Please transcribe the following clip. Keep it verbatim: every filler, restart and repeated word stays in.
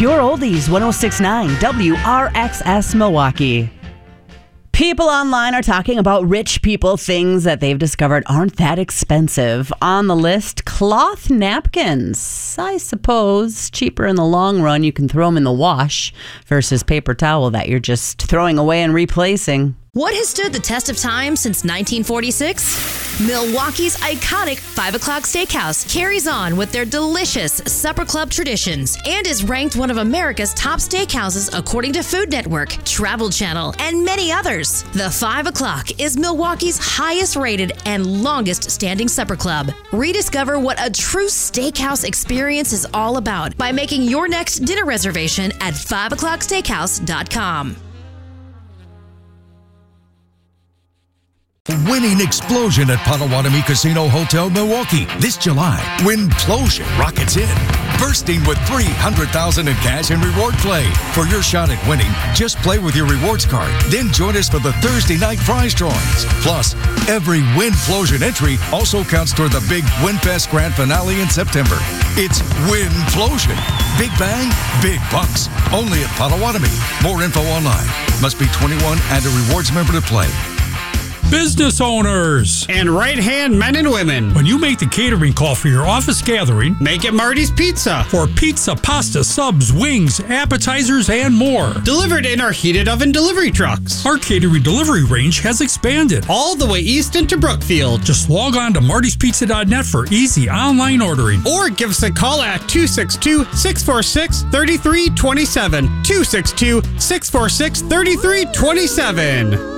Pure Oldies, one oh six point nine W R X S Milwaukee. People online are talking about rich people things that they've discovered aren't that expensive. On the list, cloth napkins. I suppose cheaper in the long run. You can throw them in the wash versus paper towel that you're just throwing away and replacing. What has stood the test of time since nineteen forty-six? Milwaukee's iconic five o'clock Steakhouse carries on with their delicious supper club traditions and is ranked one of America's top steakhouses according to Food Network, Travel Channel, and many others. The five o'clock is Milwaukee's highest rated and longest standing supper club. Rediscover what a true steakhouse experience is all about by making your next dinner reservation at five o'clock steakhouse dot com. Winning explosion at Potawatomi Casino Hotel Milwaukee. This July, Winplosion rockets in, bursting with three hundred thousand dollars in cash and reward play. For your shot at winning, just play with your rewards card. Then join us for the Thursday night prize drawings. Plus, every Winplosion entry also counts toward the big WinFest Grand Finale in September. It's Winplosion. Big bang, big bucks. Only at Potawatomi. More info online. Must be twenty-one and a rewards member to play. Business owners and right-hand men and women. When you make the catering call for your office gathering, make it Marty's Pizza. For pizza, pasta, subs, wings, appetizers, and more. Delivered in our heated oven delivery trucks. Our catering delivery range has expanded all the way east into Brookfield. Just log on to martys pizza dot net for easy online ordering. Or give us a call at two six two, six four six, three three two seven. two six two, six four six, three three two seven.